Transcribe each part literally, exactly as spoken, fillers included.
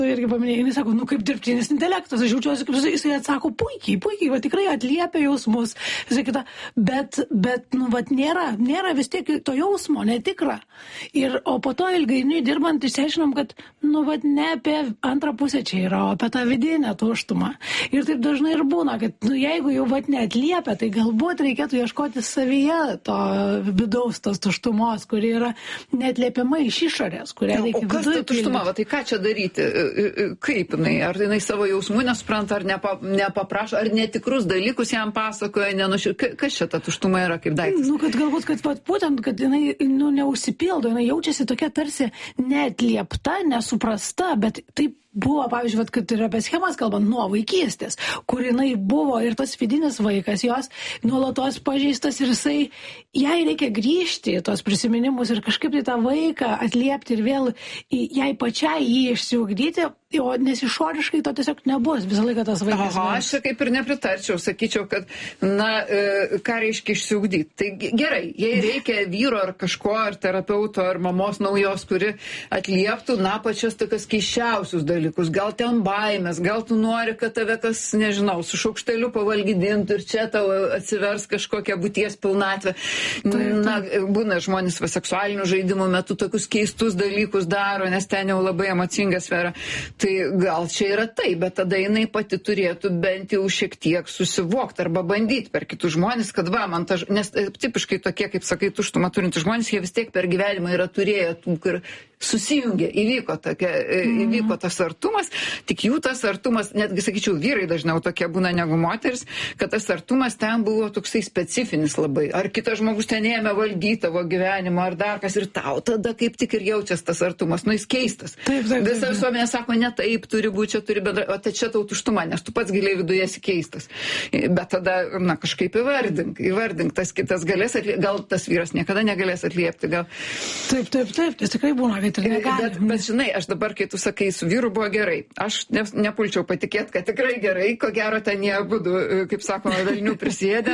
irgi paminėjai, jis sako, nu kaip dirbtinis intelektas, aš jaučiuosi, kaip jis, jis atsako puikiai, puikiai, va tikrai atliepia jausmus, jis kita, bet, bet, nu, va, nėra, nėra vis tiek to jausmo, netikra. Ir, o po to ilgainiui dirbant, išsiaiškinom, kad, nu, va, ne apie antrą pusę čia yra, o apie tą vidinę tuštumą. Ir taip dažnai ir būna, kad, nu, jeigu jau, va, neatliepia, tai galbūt reikėtų ieškoti savyje to vidaus tos tuštumos, kuri yra neatliepiama iš išorės, kurią reikia viduje. O kas ta tuštuma, va, tai ką čia daryti? Kaip jinai, ar jinai savo jausmų nesupranta, ar nepa, nepaprašo, ar netikrus dalykus jam pasakoja, nenuši... Kas čia ta tuštuma yra kaip daiktas? Nu, kad galbūt, kad vat, būtent, kad jinai nu, neužsipildo, jinai jaučiasi tokia tarsi neatliepta, nesuprasta, bet taip buvo, pavyzdžiui, kad ir apie schemas kalbant, nuo vaikystės, kur jinai buvo ir tas vidinis vaikas, jos nuolatos pažeistas ir jisai, jai reikia grįžti į tos prisiminimus ir kažkaip tai tą vaiką atliepti ir vėl jai pačiai jį išsiugdyti, o nes išoriškai to tiesiog nebus, visą laiką tas vaikas. Aha, aš čia kaip ir nepritarčiau, sakyčiau, kad, na, e, ką reiškia išsiugdyti. Tai gerai, jei reikia vyro ar kažko, ar terapeuto, ar mamos naujos, kuri atlieptų, na, pačias tokias keiščiausius dalykus, gal ten baimės, gal tu nori, kad tave kas, nežinau, su šaukšteliu pavalgydintų ir čia tau atsivers kažkokia būties pilnatvė. Na, būna žmonės va, seksualinių žaidimų metu tokius keistus dalykus daro, nes ten jau labai emocinga sfera. Tai gal čia yra tai, bet tada jinai pati turėtų bent jau šiek tiek susivokti arba bandyti per kitus žmonės, kad va, man ta, nes tipiškai tokie, kaip sakai, tuštumą turintys žmonės, jie vis tiek per gyvenimą yra turėję tų, kur susijungė, įvyko, tokia, mm. įvyko tas artumas, tik jų tas artumas, netgi sakyčiau, vyrai dažniau tokie būna negu moteris, kad tas artumas ten buvo toksai specifinis labai. Ar kitas žmogus ten ėmė valdyti tavo gyvenimą, ar dar kas ir tau, tada kaip tik ir jaučias tas artumas, nu jis keistas. Taip, taip, Visa visuomenė sako, ne taip turi būti, čia turi bendra, o tai čia tau tuštuma, nes tu pats giliai viduje esi keistas. Bet tada, na, kažkaip įvardink, įvardink, tas kitas galės atliepti, gal tas vyras niekada negalės atliepti, gal. Taip, taip, taip, tas tikrai būna, kad ir negali. Bet, bet žinai, aš dabar, kai tu sakai, su vyru buvo gerai, aš ne, nepulčiau patikėti, kad tikrai gerai, ko gero ten jie abudu, kaip sakoma, velnių prisėdė,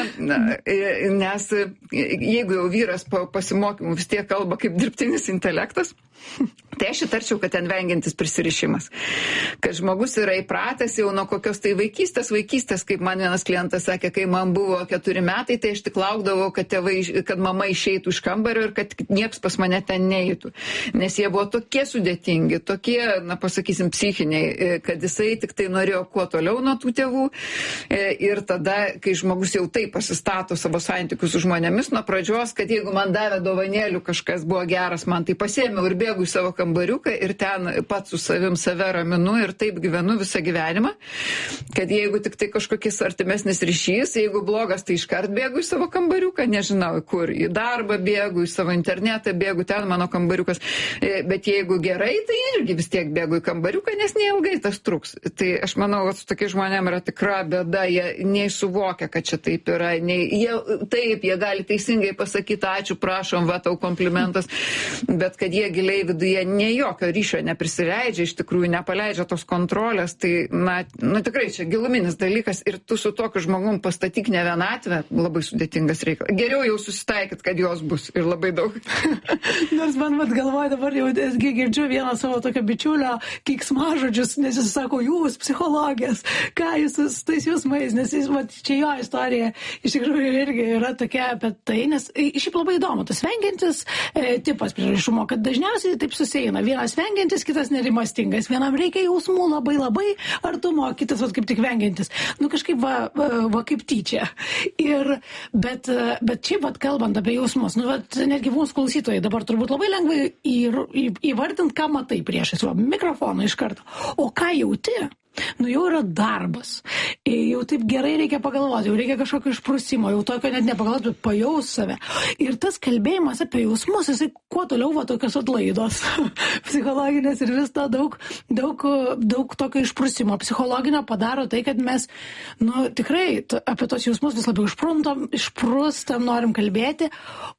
nes jeigu jau vyras po pasimokymų vis tiek kalba kaip dirbtinis intelektas, tai aš įtarčiau, kad ten vengiantis prisirišimas. Kad žmogus yra įpratęs jau nuo kokios tai vaikystės, vaikystės, kaip man vienas klientas sakė, kai man buvo keturi metai, tai aš tik laukdavau, kad, tėvai, kad mama išeitų iš kambario ir kad nieks pas mane ten neįtų. Nes jie buvo tokie sudėtingi, tokie, na pasakysim, psichiniai, kad jisai tik tai norėjo kuo toliau nuo tų tėvų. Ir tada, kai žmogus jau taip pasistato savo santykius su žmonėmis nuo pradžios, kad jeigu man davė dovanėlių kažkas buvo geras, man tai pasėmiau ir bėgu į savo kambariuką ir ten pats su savim save raminu ir taip gyvenu visą gyvenimą, kad jeigu tik tai kažkokies artimesnis ryšys, jeigu blogas, tai iškart bėgu į savo kambariuką, nežinau kur, į darbą bėgu, į savo internetą bėgu, ten mano kambariukas, bet jeigu gerai, tai irgi vis tiek bėgu į kambariuką, nes neilgai tas truks. Tai aš manau, kad su tokiais žmonėm yra tikra bėda, jie neįsuvokia, kad čia taip yra, nei, jie, taip, jie gali teisingai pasakyti, ačiū, prašom, va tau komplimentas, bet kad jie giliai viduje ne jokio ryšio neprisileidžia, iš tikrųjų nepaleidžia tos kontrolės, tai, na, nu, tikrai čia giluminis dalykas ir tu su tokiu žmogum pastatyk ne vienatvę, labai sudėtingas reikalas. Geriau jau susitaikyt, kad jos bus ir labai daug. Nors man vat galvoju dabar jau girdžiu vieną savo tokio bičiulio keiksmažodžius, nes jis sako, jūs psichologės, ką jūs su tais jausmais, nes jis, vat, čia jo istorija iš tikrųjų irgi yra tokia apie tai, nes šiaip labai įdomu, tas vengiantis e, tipas prieraišumo, kad dažniausiai taip susieina. Vienas vengiantis, kitas nerimastingas. Vienam reikia jausmų labai labai artumo, kitas va, kaip tik vengiantis. Nu kažkaip va, va, va kaip tyčia. Ir, bet, bet šiaip va, kalbant apie jausmus, nu vat, netgi mūsų klausytojai dabar turbūt labai lengvai į, į, įvardint, ką matai priešais. Va, mikrofoną iš karto. O ką jauti? Nu jau yra darbas. Jau taip gerai reikia pagalvoti, jau reikia kažkokio išprusimo, jau tokio net nepagalvoti, bet pajaus save. Ir tas kalbėjimas apie jausmus, jisai kuo toliau va tokios atlaidos psichologinės ir vis to daug, daug, daug tokio išprusimo psichologinio padaro tai, kad mes, nu tikrai t- apie tos jausmus vis labiau išpruntam, išprustam, norim kalbėti,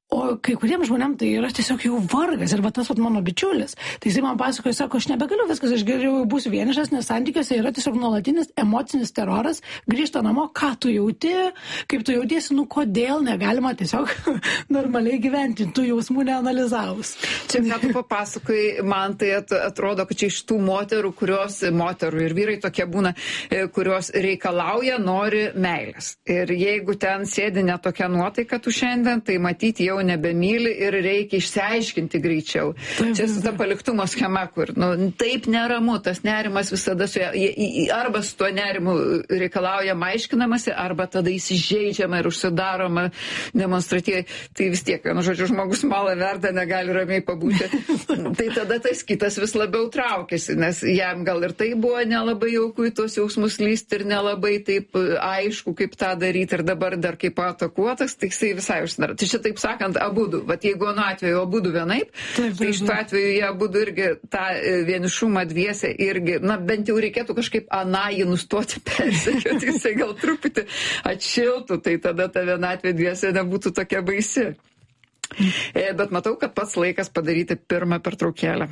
O kai kuriems žmonėms tai yra tiesiog jau vargas. Ir va tas vat mano bičiulis, tai jisai man pasakoja, sako, aš nebegaliu viskas, aš geriau būsiu vienišas, nes santykiuose yra tiesiog nuolatinis emocinis teroras, grįžta namo, ką tu jauti, kaip tu jautiesi, nu kodėl negalima tiesiog normaliai gyventi, tų jausmų neanalizavus. Čia, ką tu papasakai, man tai atrodo, kad čia iš tų moterų, kurios, moterų ir vyrai tokie būna, kurios reikalauja, nori meilės. Ir jeigu ten sėdi ne tokia nuotaika tu šiandien, tai matyti jau nebemyli ir reikia išsiaiškinti greičiau. Taip, čia su ta paliktumo schema, kur nu, taip neramu, tas nerimas visada su ja, arba su tuo nerimu reikalaujama aiškinamasi, arba tada įsižeidžiama ir užsidaroma demonstratyviai. Tai vis tiek, nu, žodžiu, žmogus malą verda, negali ramiai pabūti. Tai tada tas kitas vis labiau traukiasi, nes jam gal ir tai buvo nelabai jauku į tuos jausmus lysti ir nelabai taip aišku, kaip tą daryti ir dabar dar kaip atakuotas, tai jisai visai užsidaro. Tai čia taip sakant, abudu, vat jeigu nuo atveju abudu vienaip, taip, tai iš to atveju jie abudu irgi tą vienišumą dviese irgi, na bent jau reikėtų kažkaip aną jį nustoti persekioti, jisai gal truputį atšiltų, tai tada ta vienatvė dviese nebūtų tokia baisi. Bet matau, kad pats laikas padaryti pirmą pertraukėlę.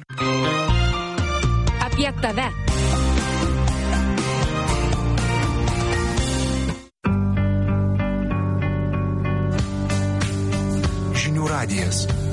Apie tave. Radijas.